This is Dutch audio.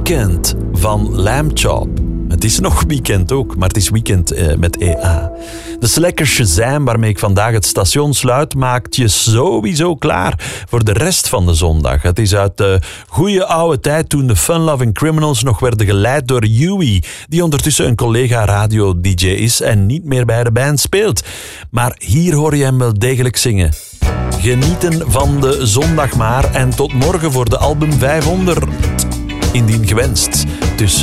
Weekend van Lamb Chop. Het is nog weekend ook, maar het is weekend met EA. De Slacker Shazam waarmee ik vandaag het station sluit maakt je sowieso klaar voor de rest van de zondag. Het is uit de goede oude tijd toen de Fun-Loving Criminals nog werden geleid door Huey, die ondertussen een collega radio-dj is en niet meer bij de band speelt. Maar hier hoor je hem wel degelijk zingen. Genieten van de zondag maar en tot morgen voor de album 500. Indien gewenst. Dus